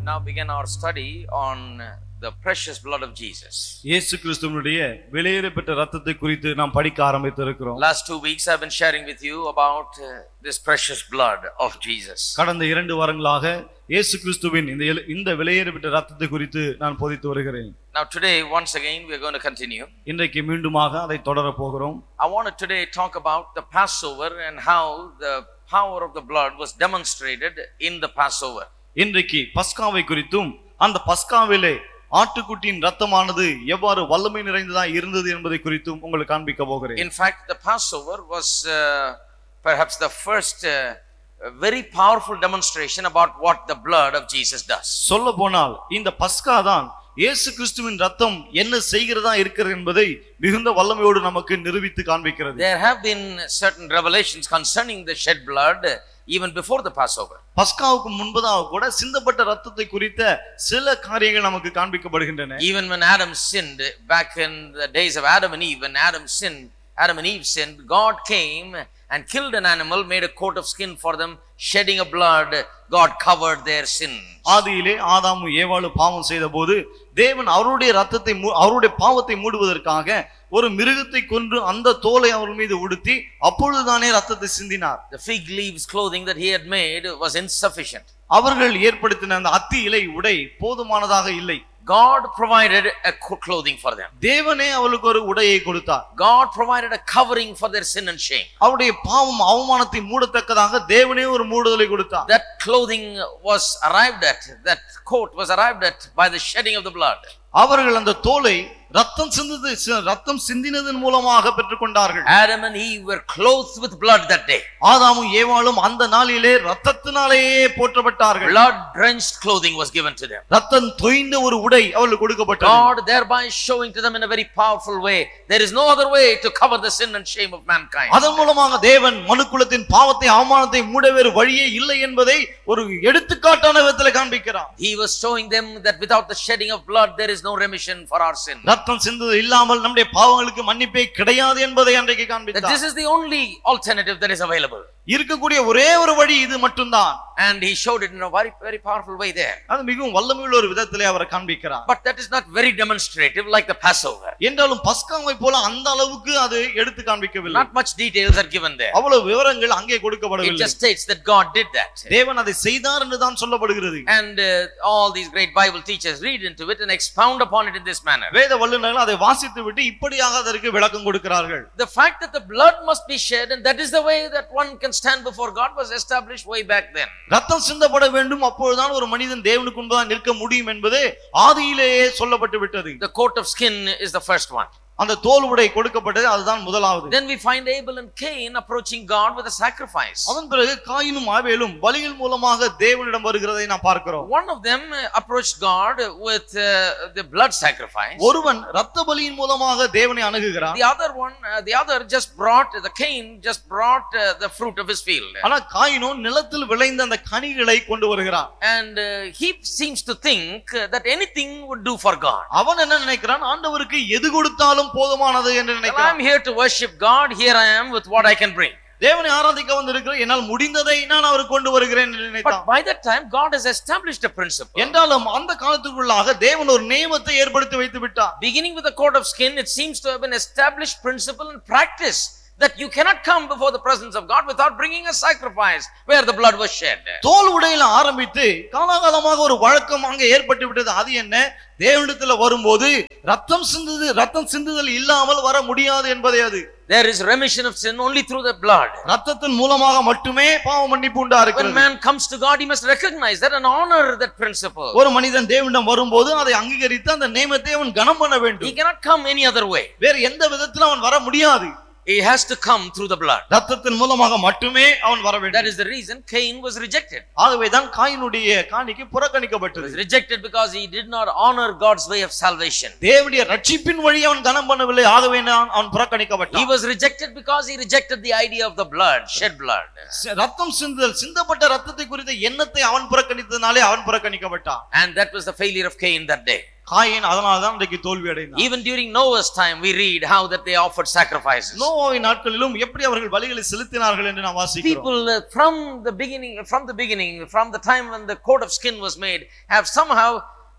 now begin our study on the precious blood of Jesus. இயேசு கிறிஸ்துவினுடைய விலையேறப்பட்ட இரத்தத்தை குறித்து நாம் படிக்க ஆரம்பித்திருக்கிறோம். Last 2 weeks I've been sharing with you about this precious blood of Jesus. கடந்த 2 வாரங்களாக இயேசு கிறிஸ்துவின் இந்த விலையேறப்பட்ட இரத்தத்தை குறித்து நான் போதித்து வருகிறேன். Now today once again we are going to continue. இன்றைக்கு மீண்டுமாக அதை தொடர போகிறோம். I want to today talk about the Passover and how the power of the blood was demonstrated in the Passover. இன்றைக்கு பஸ்காவை குறித்தும் அந்த பஸ்காவிலே ஆட்டுக்குட்டியின் இரத்தமானது எவ்வாறு வல்லமை நிறைந்ததா இருந்தது என்பதை குறித்தும் உங்களுக்கு காண்பிக்க போகிறேன். In fact, the Passover was perhaps the first very powerful demonstration about what the blood of Jesus does. சொல்லப்போனால் இந்த பஸ்கா தான் இயேசு கிறிஸ்துவின் இரத்தம் என்ன செய்கிறதா இருக்கிறது என்பதை மிகுந்த வல்லமையோடு நமக்கு நிரூபித்து காண்பிக்கிறது. There have been certain revelations concerning the shed blood even before the Passover. பஸ்காவுக்கு முன்பதாக கூட சிந்தப்பட்ட இரத்தத்தை குறித்த சில காரியங்கள் நமக்கு காண்பிக்கப்படுகின்றன. Even when Adam sinned back in the days of Adam and Eve, when Adam and Eve sinned, God came and killed an animal, made a coat of skin for them, shedding a blood. God covered their sin. ஆதியிலே ஆதாம் ஏவாள் பாவம் செய்தபோது தேவன் அவருடைய பாவத்தை மூடுவதற்காக ஒரு மிருகத்தை கொன்று அந்த தோலை அவர் மீது உடுத்தி அப்பொழுதுதானே இரத்தத்தை சிந்தினார். The fig leaves clothing that he had made was insufficient. அவர்கள் ஏற்படுத்தின அந்த அத்தி இலை உடை போதுமானதாக இல்லை. God provided a clothing for them. தேவனே அவளுக்கு ஒரு உடையை கொடுத்தார். God provided a covering for their sin and shame. அவருடைய பாவம் அவமானத்தை மூடத்தக்கதாக தேவனே ஒரு மூடுதலை கொடுத்தார். That clothing was arrived at, that coat was arrived at by the shedding of the blood. அவர்கள் அந்த தோலை ரத்தம் சிந்தினதன் மூலமாக பெற்றுக்கொண்டார்கள். Adam and Eve were clothed with blood that day. ஆதாமும் ஏவாளும் அந்த நாளிலே இரத்தத்தினாலேயே போற்றப்பட்டார்கள். Blood drenched clothing was given to them. இரத்தம் தோய்ந்த ஒரு உடை அவர்களுக்கு கொடுக்கப்பட்டது. God thereby showing to them in a very powerful way there is no other way to cover the sin and shame of mankind. அதன் மூலமாக தேவன் மனுக்குலத்தின் பாவத்தை அவமானத்தை மூட வேறு வழியே இல்லை என்பதை ஒரு எடுத்துக்காட்டான விதத்தில் காண்பிக்கிறார். He was showing them that without the shedding of blood there is no remission for our sin. ரத்தம் சிந்துவது இல்லாமல் நம்முடைய பாவங்களுக்கு மன்னிப்பே கிடையாது என்பதை அன்றைக்கு காண்பித்தார். That this is the only alternative that is available. இருக்கக்கூடிய ஒரே ஒரு வழி இது மட்டும்தான். And he showed it in a very very powerful way there. அது மிகவும் வல்லமையுள்ள ஒரு விதத்திலே அவர் காண்பிக்கிறார். But that is not very demonstrative like the Passover. என்றாலும் பஸ்காவை போல அந்த அளவுக்கு அது எடுத்து காண்பிக்கவில்லை. Not much details are given there. அவ்வளவு விவரங்கள் அங்கே கொடுக்கப்படவில்லை. It just states that God did that. தேவன் அதை செய்தார் என்று தான் சொல்லப்படுகிறது. And all these great Bible teachers read into it and expound upon it in this manner. வேத வல்லுநர்கள் அதை வாசித்து விட்டு இப்படியாக அதற்கு விளக்கம் கொடுக்கிறார்கள். The fact that the blood must be shed and that is the way that one can stand before God was established way back then. ரத்தம் சிந்தப்பட வேண்டும், அப்பொழுதுதான் ஒரு மனிதன் தேவனுக்கு முன்பாக நிற்க முடியும் என்பது ஆதியிலேயே சொல்லப்பட்டு விட்டது. The coat of skin is the first one. அந்த தோல் உடை கொடுக்கப்பட்டது, அதுதான் முதலாவது. Then we find Abel and Cain approaching God with a sacrifice. அதன் பிறகு காயினும் ஆபேலும் பலியின் மூலமாக தேவனிடம் வருகிறதை நாம் பார்க்கிறோம். One of them approached God with the blood sacrifice. ஒருவன் இரத்த பலியின் மூலமாக தேவனை அணுகுகிறான். The other just brought Cain just brought the fruit of his field. ஆனா காயினோ நிலத்தில் விளைந்த அந்த கனிகளை கொண்டு வருகிறான். And he seems to think that anything would do for God. அவன் என்ன நினைக்கிறான்? ஆண்டவருக்கு எது கொடுத்தாலும் போதுமானது என்று நினைக்கிறான். I am here to worship God, here I am with what I can bring. தேவனை ஆராதிக்க வந்திருக்கிறேன், என்னால் முடிந்ததை நான் அவருக்கு கொண்டு வருகிறேன் என்று நினைத்தான். But by that time God has established a principle. என்றாலும் அந்த காலத்துக்குள்ளாக தேவன் ஒரு நியமத்தை ஏற்படுத்தி வைத்து விட்டார். Beginning with the coat of skin, it seems to have been established principle and practice that you cannot come before the presence of God without bringing a sacrifice where the blood was shed. தோல் உடையில ஆரம்பித்து காலாகாலமாக ஒரு வழக்கம் அங்கே ஏற்பட்டு விட்டது. அது என்ன? தேவனிடத்தில் வரும்போது ரத்தம் சிந்துதல் இல்லாமல் வர முடியாது என்பதே அது. There is remission of sin only through the blood. ரத்தத்தின் மூலமாக மட்டுமே பாவ மன்னிப்பு உண்டாகிறது. When man comes to God, he must recognize that and honor that principle. ஒரு மனிதன் தேவனிடம் வரும்போது அதை அங்கீகரித்து அந்த நியமத்தை அவன் கனம் பண்ண வேண்டும். He cannot come any other way. வேற எந்த விதத்திலும் அவன் வர முடியாது. He has to come through the blood. ரத்தத்தின் மூலமாக மட்டுமே அவன் வர வேண்டும். That is the reason Cain was rejected. ஆகவே தான் காயினுடைய காணிக்கை புறக்கணிக்கப்பட்டது. He was rejected because he did not honor God's way of salvation. தேவனுடைய ரட்சிப்பின் வழி அவன் கனம் பண்ணவில்லை, ஆகவே அவன் புறக்கணிக்கப்பட்டான். He was rejected because he rejected the idea of the blood, shed blood. ரத்தம் சிந்தப்பட்ட ரத்தத்தை குறித்த எண்ணத்தை அவன் புறக்கணித்ததனாலே அவன் புறக்கணிக்கப்பட்டான். And that was the failure of Cain that day. Coin அதனால்தான் இன்றைக்கு தோல்வி அடைந்தான். Even during Noah's time we read how that they offered sacrifices. நோவாவின் நாட்களிலும் எப்படி அவர்கள் பலிகளை செலுத்தினார்கள் என்று நாம் வாசிக்கிறோம். People from the beginning, from the time when the coat of skin was made, have somehow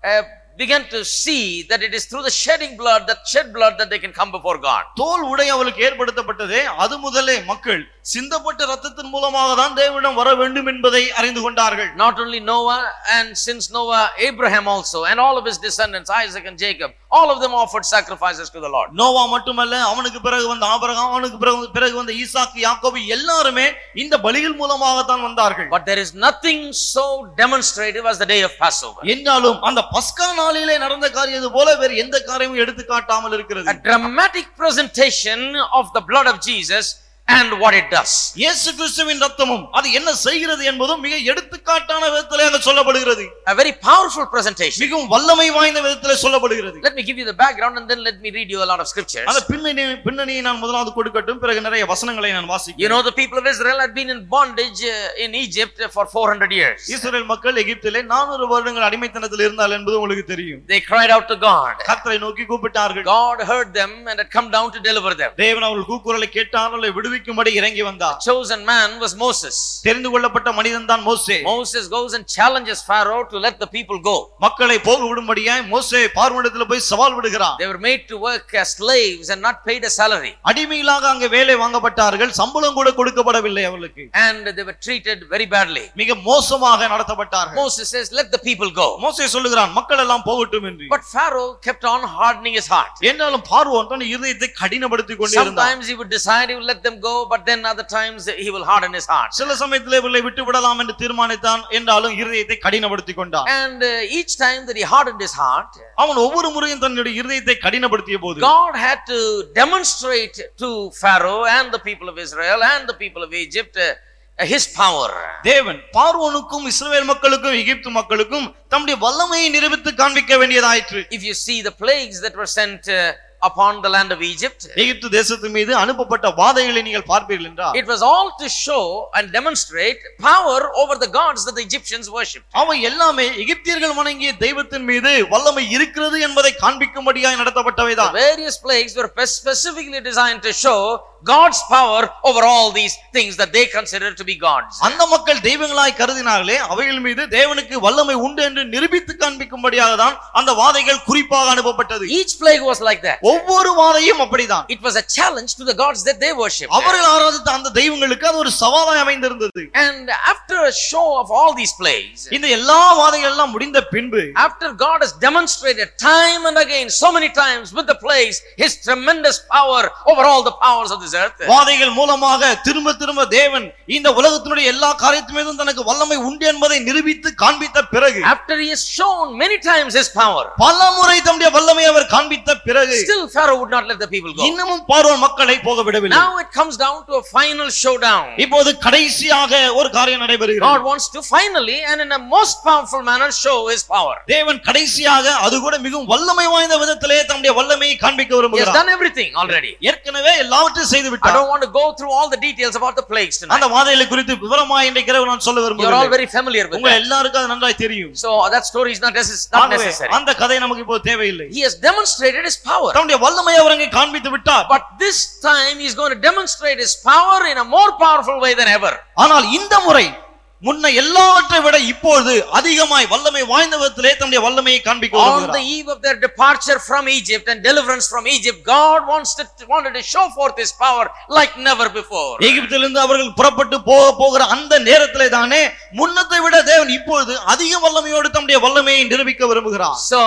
began to see that it is through the shedding blood, that shed blood, that they can come before God. தோல் உடை அவளுக்கு ஏற்படுத்தப்பட்டதே அது முதலே மக்கள் சிந்தப்பட்ட இரத்தத்தின் மூலமாக தான் தேவனிடம் வர வேண்டும் என்பதை அறிந்து கொண்டார்கள். Not only Noah, and since Noah, Abraham also, and all of his descendants, Isaac and Jacob, all of them offered sacrifices to the Lord. Noah மட்டுமல்ல, அவனுக்கு பிறகு வந்த ஆபிரகாம், அவனுக்கு பிறகு வந்த ஈசாக்கு, யாக்கோபு எல்லாருமே இந்த பலிகள் மூலமாக தான் வந்தார்கள். But there is nothing so demonstrative as the day of Passover. என்றாலும் அந்த பஸ்கா நாளிலே நடந்த காரியது போல வேறு எந்த காரியமும் எடுத்து காட்டாமல் இருக்கிறது. A dramatic presentation of the blood of Jesus and what it does. இயேசு கிறிஸ்துவின் இரத்தமும் அது என்ன செய்கிறது என்பதும் மிக எடுத்துக்காட்டான விதத்திலே அங்க சொல்லப்படுகிறது. A very powerful presentation. மிகவும் வல்லமை வாய்ந்த விதத்திலே சொல்லப்படுகிறது. Let me give you the background and then let me read you a lot of scriptures. அந்த பின்னணியை நான் முதலாவது கொடுக்கட்டும், பிறகு நிறைய வசனங்களை நான் வாசிக்கிறேன். You know, the people of Israel had been in bondage in Egypt for 400 years. இஸ்ரவேல் மக்கள் எகிப்திலே 400 வருடங்கள் அடிமைத்தனத்தில் இருந்தார்கள் என்பது உங்களுக்கு தெரியும். They cried out to God. கர்த்தரை நோக்கி கூப்பிட்டார்கள். God heard them and had come down to deliver them. தேவன் அவர்கள் கூக்குரலை கேட்டார், அவர்களை விடுவிக்கும்படி இறங்கி வந்தார். Chosen man was Moses. தெரிந்து கொள்ளப்பட்ட மனிதன் தான் மோசே. Moses goes and challenges Pharaoh to let the people go. மக்களை போக விடும்படியாய் மோசே பார்வோனிடத்தில் போய் சவால் விடுகிறார். They were made to work as slaves and not paid a salary. அடிமைகளாக அங்கே வேலை வாங்கப்பட்டார்கள், சம்பளம் கூட கொடுக்கப்படவில்லை அவர்களுக்கு. And they were treated very badly. மிக மோசமாக நடத்தப்பட்டார்கள். Moses says, let the people go. மோசே சொல்லுகிறான், மக்கள் எல்லாம் போகட்டும் என்று. But Pharaoh kept on hardening his heart. என்றாலும் பார்வோன் தன் இதயத்தை கடினப்படுத்திக் கொண்டே இருந்தார். Sometimes he would decide he would let them go, but then other times he will harden his heart. சில சமயத்திலே இவர்களை விட்டு விடலாம் என்று தீர்மானித்தான், என்றாலும் இதயத்தை கடினப்படுத்திக் கொண்டான். And each time that he hardened his heart, அவன் ஒவ்வொரு முறையும் தன்னுடைய இதயத்தை கடினப்படுத்திய போது God had to demonstrate to Pharaoh and the people of Israel and the people of Egypt his power. தேவன் பார்வோனுக்கும் இஸ்ரவேல் மக்களுக்கும் எகிப்து மக்களுக்கும் தம்முடைய வல்லமையை நிரூபித்து காண்பிக்க வேண்டியதாயிற்று. If you see the plagues that were sent upon the land of Egypt, எகிப்து தேசத்தின் மீது அனுப்பப்பட்ட வாதைகளை நீங்கள் பார்ப்பீர்கள் என்றால், it was all to show and demonstrate power over the gods that the Egyptians worshipped. அவை எல்லாமே எகிப்தியர்கள் வணங்கிய தெய்வத்தின் மீது வல்லமை இருக்கிறது என்பதை காண்பிக்கும்படியாய் நடத்தப்பட்டவைதான். Various plagues were specifically designed to show God's power over all these things that they consider to be gods. அந்த மக்கள் தெய்வங்களாய் கருதினார்களே, அவைகள் மீது தேவனுக்கு வல்லமை உண்டு என்று நிரூபித்து காண்பிக்கும்படியாக தான் அந்த வாதைகள் குறிப்பாக அனுப்பப்பட்டது. Each plague was like that. ஒவ்வொரு வாதையும் அப்படிதான். It was a challenge to the gods that they worshipped. அவர்கள் ஆராதித்த அந்த தெய்வங்களுக்கு அது ஒரு சவாலாய் அமைந்திருந்தது. And after a show of all these plagues, இந்த எல்லா வாதைகள் எல்லாம் முடிந்த பின்பு, after God has demonstrated time and again so many times with the plagues his tremendous power over all the powers of this earth, வாதைகள் மூலமாக திரும்ப திரும்ப தேவன் இந்த உலகத்தினுடைய எல்லா காரியத்தின் மீதும் தனக்கு வல்லமை உண்டு என்பதை நிரூபித்து காண்பித்த பிறகு, after he has shown many times his power, பலமுறை தம்முடைய வல்லமையை அவர் காண்பித்த பிறகு, still Pharaoh would not let the people go. இன்னமும் பார்வோன் மக்களை போக விடவில்லை. Now it comes down to a final showdown. இப்போது கடைசியாக ஒரு காரியம் நடைபெறுகிறது. God wants to finally and in a most powerful manner show his power. தேவன் கடைசியாக அது கூட மிகவும் வல்லமை வாய்ந்த விதத்திலே தம்முடைய வல்லமையை காண்பிக்க He has விரும்புகிறார். done everything already. ஏற்கனவே எல்லாவற்றையும் செய்து I விட்டார். don't want to go through all the details about the plagues tonight. அந்த வாதைகளை குறித்து விவரமாய் இன்றைக்கு இரவு நான் சொல்ல You are all விரும்புகிறேன். very familiar with உங்க that. எல்லாருக்கும் அது நன்றாய் தெரியும். So that story is not necessary. அந்த கதை நமக்கு இப்போ தேவையில்லை. He has demonstrated his power. தம்முடைய வல்லமையை அவர் அங்கே காண்பித்து விட்டார். But this time he is going to demonstrate his power in a more powerful way than ever. ஆனால் இந்த முறை முன்ன எல்லாவற்றை விட இப்பொழுது அதிகமாய் வல்லமை வாய்ந்த விதத்திலே தம்முடைய வல்லமையை காண்பிக்க On the விரும்புகிறார். eve of their departure from Egypt and deliverance from Egypt, God wanted to show forth his power like never before. எகிப்திலிருந்து அவர்கள் புறப்பட்டு போகிற அந்த நேரத்திலே தானே முன்னத்தை விட தேவன் இப்பொழுது அதிக வல்லமையோடு தம்முடைய வல்லமையை நிரூபிக்க விரும்புகிறார். So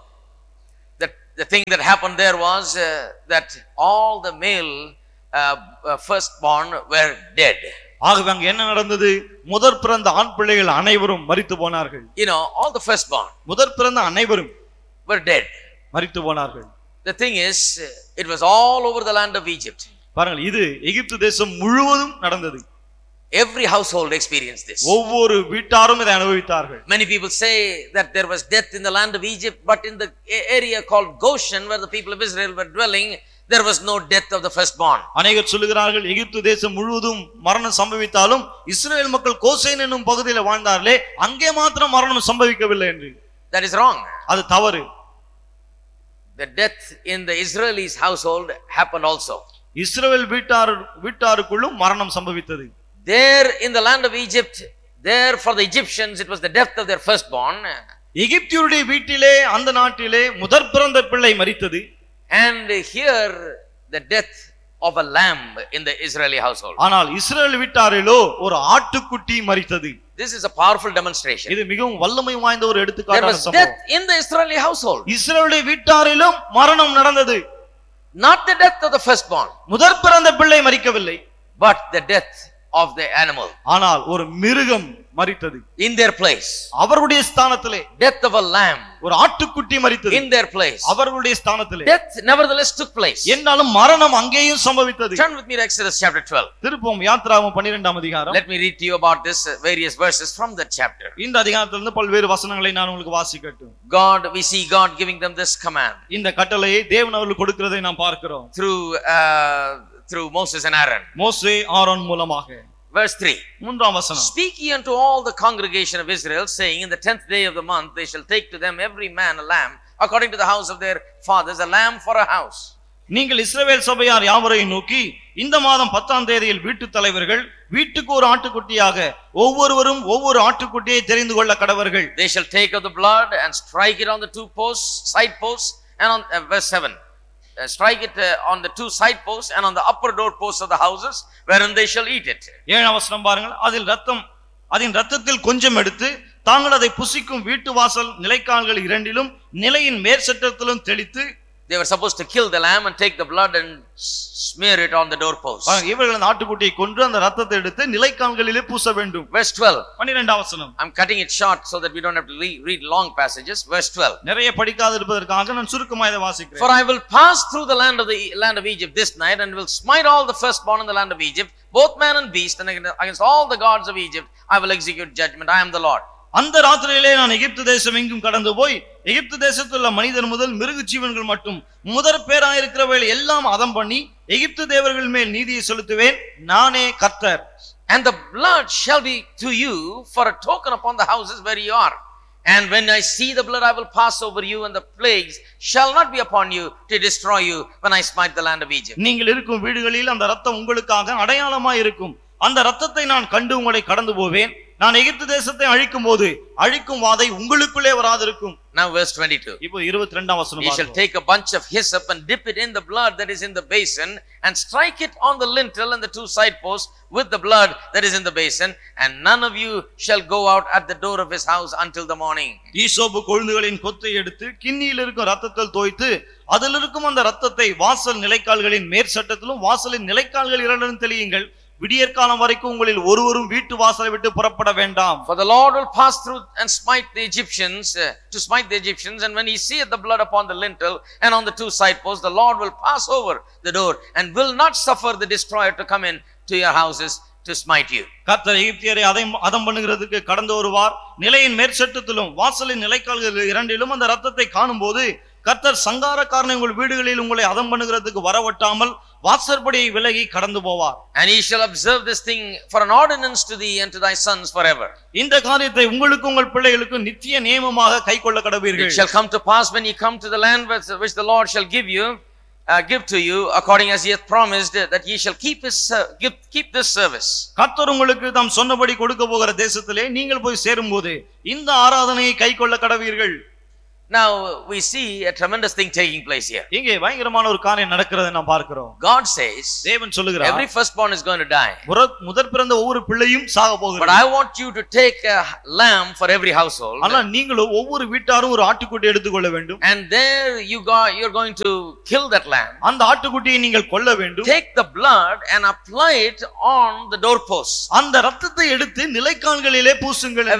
the thing that happened there was that all the male firstborn were dead. ஆகவே அங்க என்ன நடந்தது? முதற் பிறந்த ஆண் பிள்ளைகள் அனைவரும் மரித்து போனார்கள். You know, all the firstborn முதற் பிறந்த அனைவரும் were dead. மரித்து போனார்கள். The thing is, it was all over the land of Egypt. பாருங்கள், இது எகிப்து தேசம் முழுவதும் நடந்தது. Every household experienced this. ஒவ்வொரு வீட்டாரும் இதை அனுபவித்தார்கள். Many people say that there was death in the land of Egypt, but in the area called Goshen, where the people of Israel were dwelling, there was no death of the firstborn. அநேகர் சொல்லுகிறார்கள், எகிப்து தேசம் முழுவதும் மரணம் சம்பவித்தாலும் இஸ்ரவேல் மக்கள் Goshen என்னும் பகுதியில் வாழ்ந்தார்களே, அங்கே மாத்திரம் மரணம் சம்பவிக்கவில்லை என்று. That is wrong. அது தவறு. the death in the Israelis' household happened also. இஸ்ரவேல் வீட்டாருக்குள்ளும் மரணம் சம்பவித்தது. There in the land of Egypt, there for the Egyptians it was the death of their firstborn. எகிப்தியருடைய வீட்டிலே அந்த நாட்டிலே முதற் பிறந்த பிள்ளை மரித்தது. And here the death of a lamb in the Israeli household. ஆனால் இஸ்ரவேல் வீட்டாரிலோ ஒரு ஆட்டுக்குட்டி மரித்தது. This is a powerful demonstration. இது மிகவும் வல்லமை வாய்ந்த ஒரு எடுத்துக்காட்டான There was death in the Israeli household. இஸ்ரவேலுடைய வீட்டாரிலும் மரணம் நடந்தது. Not the death of the firstborn, முதற் பிறந்த பிள்ளை மரிக்கவில்லை, but the death of the animal. ஆனால் ஒரு மிருகம் மரித்தது In their place. அவருடைய ஸ்தானத்திலே. Death of a lamb. ஒரு ஆட்டுக்குட்டி மரித்தது In their place. அவர்களுடைய ஸ்தானத்திலே. Death nevertheless took place. என்னாலும் மரணம் அங்கேயும் சம்பவித்தது. Turn with me to Exodus chapter 12. திருப்போம் யாத்ராகமம் 12ஆம் அதிகாரம். Let me read to you about this various verses from that chapter. இந்த அதிகாரத்திலிருந்து பல்வேறு வசனங்களை நான் உங்களுக்கு வாசிக்கட்டும். We see God giving them this command. இந்த கட்டளையை தேவன் அவர்களுக்கு கொடுக்கிறதை நாம் பார்க்கிறோம். Through Moses and Aaron. மோசே ஆரோன் மூலமாக. Verse 3. மூன்றாம் வசனம். Speak ye unto all the congregation of Israel, saying, in the 10th day of the month they shall take to them every man a lamb according to the house of their fathers, a lamb for a house. நீங்கள் இஸ்ரவேல் சபையார் யாவரையும் நோக்கி, இந்த மாதம் 10ஆம் தேதியில் வீட்டு தலைவர்கள் வீட்டுக்கு ஒரு ஆட்டுக்குட்டியாக ஒவ்வொருவரும் ஒவ்வொரு ஆட்டுக்குட்டியை தெரிந்து கொள்ள கடவர்கள். They shall take of the blood and strike it on the two posts, side posts, and on verse 7. Strike it on the two side posts and on the upper door posts of the houses wherein they shall eat it. 7ஆம் வசனம் பாருங்கள். அதன் இரத்தத்தில் கொஞ்சம் எடுத்து தாங்கள் அதை புசிக்கும் வீட்டு வாசல் நிலைக்கால்கள் இரண்டிலும் நிலையின் மேற்சட்டத்திலும் தெளித்து. They were supposed to kill the lamb and take the blood and smear it on the doorposts. இவர்கள் அந்த ஆட்டுக்குட்டியை கொன்று அந்த இரத்தத்தை எடுத்து நிலைக்கால்களிலே பூச வேண்டும். Verse 12. 12ஆம் வசனம். I'm cutting it short so that we don't have to read long passages. Verse 12. நிறைய படிக்காது இருப்பதற்காக நான் சுருக்கமாக இதை வாசிக்கிறேன். For I will pass through the land of Egypt this night and will smite all the firstborn in the land of Egypt, both man and beast, and against all the gods of Egypt I will execute judgment. I am the Lord. அந்த ராத்திரியிலே நான் எகிப்து தேசம் எங்கும் கடந்து போய் எகிப்து தேசத்துள்ள மனிதர் முதல் மிருக ஜீவன்கள் மட்டும் முதற் பேராயிருக்கிறவர்கள் எல்லாம் அதம் பண்ணி எகிப்து தேவர்கள் மேல் நீதியை செலுத்துவேன். நானே கர்த்தர். And the blood shall be to you for a token upon the houses where you are. And when I see the blood, I will pass over you, and the plagues shall not be upon you to destroy you when I smite the land of Egypt. நீங்கள் இருக்கும் வீடுகளில் அந்த இரத்தம் உங்களுக்காக அடையாளமாய் இருக்கும். அந்த இரத்தத்தை நான் கண்டு உங்களை கடந்து போவேன். நான் எகிப்து தேசத்தை அழிக்கும் போது அழிக்கும் வாதை உங்களுக்குள்ளே வராதிருக்கும். Now verse 22. இப்போ 22ஆம் வசனம். You shall take a bunch of hyssop and dip it in the blood that is in the basin and strike it on the lintel and the two side posts with the blood that is in the basin, and none of you shall go out at the door of his house until the morning. ஈசோப்பு கொழுந்துகளின் கொத்தை எடுத்து கிண்ணியில் இருக்கும் இரத்தத்தில் தோய்த்து அதில் இருக்கும் அந்த இரத்தத்தை வாசல் நிலைக்கால்களின் மேற்சட்டத்திலும் வாசலின் நிலைக்கால்கள் இரண்டிலும் தெளியுங்கள். விடியற்காலம் வரைக்கும் உங்களில் ஒருவரும் வீட்டு வாசலை விட்டு புறப்பட வேண்டாம். For the Lord will pass through and smite the Egyptians, and when he seeth the blood upon the lintel and on the two side posts, the Lord will pass over the door and will not suffer the destroyer to come in to your houses to smite you. கர்த்தர் எகிப்தியரை அதம் பண்ணுகிறதுக்கு கடந்து வருவார். நிலையின் மேற்சட்டத்திலும் வாசலின் நிலைக்கால்கள் இரண்டிலும் அந்த இரத்தத்தை காணும்போது கர்த்தர் சங்காரக்காரனை உங்கள் வீடுகளில் உங்களை அதம் பண்ணுகிறதுக்கு வரவட்டாமல் வாசற்படியை விலகி கடந்து போவார். And he shall observe this thing for an ordinance to thee and to thy sons forever. இந்த காரியத்தை உங்களுக்கு உங்கள் பிள்ளைகளுக்கு நித்திய நியமமாக கைக்கொள்ள கடவீர்கள். It shall come to pass when ye come to the land which the Lord shall give to you according as he hath promised, that ye shall keep this service. கர்த்தர் உங்களுக்கு தாம் சொன்னபடி கொடுக்க போகிற தேசத்திலே நீங்கள் போய் சேரும்போது இந்த ஆராதனையை கைக்கொள்ள கடவீர்கள். Now we see a tremendous thing taking place here. இங்கே பயங்கரமான ஒரு காரியம் நடக்கிறதை நாம் பார்க்கிறோம். God says, தேவன் சொல்லுகிறார், every firstborn is going to die. முதற் பிறந்த ஒவ்வொரு பிள்ளையும் சாக போகிறது. But I want you to take a lamb for every household. ஆனா நீங்களும் ஒவ்வொரு வீட்டாரும் ஒரு ஆட்டுக்குட்டி எடுத்துக்கொள்ள வேண்டும். And there you're going to kill that lamb. அந்த ஆட்டுக்குட்டியை நீங்கள் கொல்ல வேண்டும். Take the blood and apply it on the doorposts. அந்த இரத்தத்தை எடுத்து நிலைக்கால்களிலே பூசுங்கள்.